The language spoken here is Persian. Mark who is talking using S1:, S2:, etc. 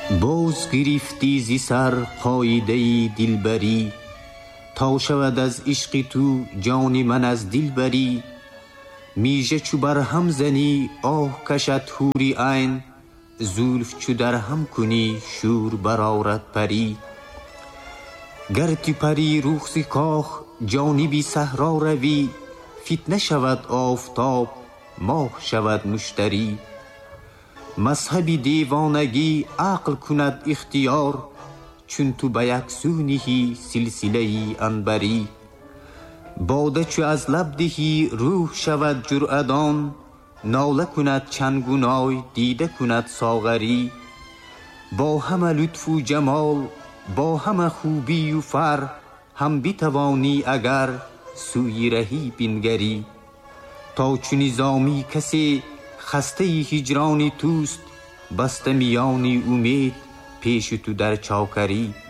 S1: باز گرفتی زی سر قاعده دلبری، تا شود از عشق تو جان من از دل بری. میژه چو بر هم زنی آه کشد حوری عین، زلف چو در هم کنی شور برآرد پری. گر تو پری رخ ز کاخ جانبی صحرا روی، فتنه شود آفتاب ماه شود مشتری. مذهب دیوانگی عقل کند اختیار، چون تو به یک سو نهی سلسله عنبری. باده چو از لب دهی روح شود جرعدان، ناله کند چنگ و نای دیده کند ساغری. با همه لطف و جمال با همه خوبی و فر، هم بتوانی اگر سوی رهی بنگری. تا چو نظامی کسی خسته هجران توست، بسته میان امید پیش تو در چاکری.